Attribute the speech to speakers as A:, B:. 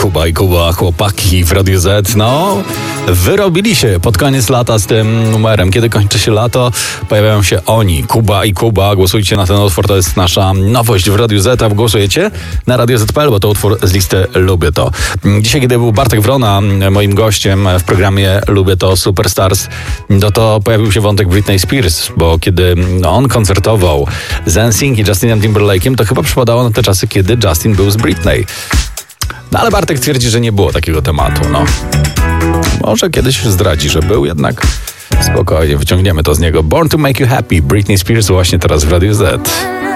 A: Kuba i Kuba, chłopaki w Radiu Z. No, wyrobili się pod koniec lata z tym numerem. Kiedy kończy się lato, pojawiają się oni, Kuba i Kuba. Głosujcie na ten utwór, to jest nasza nowość w Radiu Z, a głosujecie na Radio Z.pl, bo to utwór z listy Lubię To. Dzisiaj, kiedy był Bartek Wrona moim gościem w programie Lubię To Superstars, to pojawił się wątek Britney Spears, bo kiedy on koncertował z NSYNC i Justinem Timberlake'em, to chyba przypadało na te czasy, kiedy Justin był z Britney. No ale Bartek twierdzi, że nie było takiego tematu, no. Może kiedyś zdradzi, że był, jednak spokojnie, wyciągniemy to z niego. Born to Make You Happy, Britney Spears właśnie teraz w Radiu Z.